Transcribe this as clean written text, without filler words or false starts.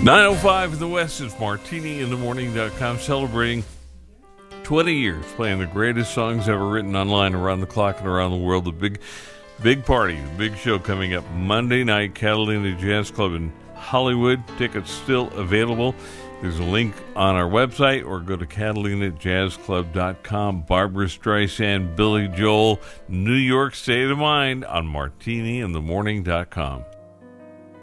9:05 in the West is MartiniInTheMorning.com, celebrating 20 years playing the greatest songs ever written online around the clock and around the world. The big party, the big show coming up Monday night, Catalina Jazz Club in Hollywood. Tickets still available. There's a link on our website, or go to CatalinaJazzClub.com. Barbra Streisand, Billy Joel, New York State of Mind on MartiniInTheMorning.com.